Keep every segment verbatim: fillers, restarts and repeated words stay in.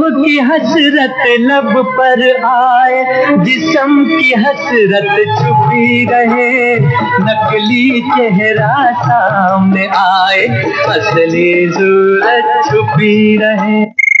की हसरत लब पर आए, जिस्म की हसरत छुपी रहे, नकली चेहरा सामने आए, असली सूरत छुपी रहे।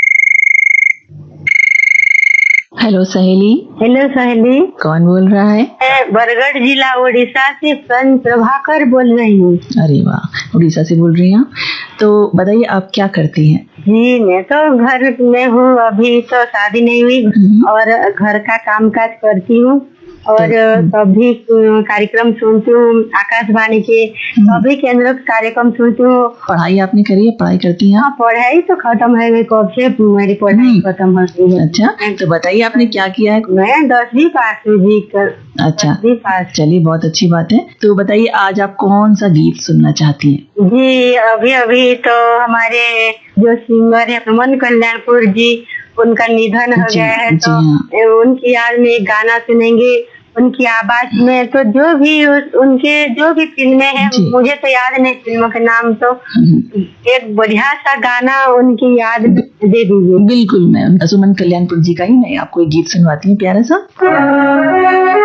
हेलो सहेली। हेलो सहेली। कौन बोल रहा है? मैं बरगढ़ जिला उड़ीसा से फ्रेंड प्रभाकर बोल रही हूँ। अरे वाह, उड़ीसा से बोल रही हैं। तो बताइए आप क्या करती हैं? जी मैं तो घर में हूँ, अभी तो शादी नहीं हुई और घर का काम काज करती हूँ और सभी कार्यक्रम सुनती हूँ, आकाशवाणी के सभी केंद्र कार्यक्रम सुनती हूँ। पढ़ाई आपने करी है? पढ़ाई करती हैं? हाँ, पढ़ाई तो खत्म है, मेरे कब से मेरी पढ़ाई खत्म हो गई है। अच्छा, तो बताइए आपने क्या किया है? मैं दसवीं पास हुई जी कर। अच्छा, दसवीं पास। चलिए बहुत अच्छी बात है। तो बताइए आज आप कौन सा गीत सुनना चाहती हैं? जी अभी अभी तो हमारे जो सिंगर है अमन कल्याणपुर जी, उनका निधन हो गया है, तो हाँ। उनकी याद में एक गाना सुनेंगे उनकी आवाज में। तो जो भी उनके जो भी फिल्में हैं, मुझे तो याद नहीं फिल्मों के नाम, तो एक बढ़िया सा गाना उनकी याद दे दीजिए। बिल्कुल, मैं सुमन कल्याणपुर जी का ही मैं आपको एक गीत सुनवाती हूँ प्यारा सा।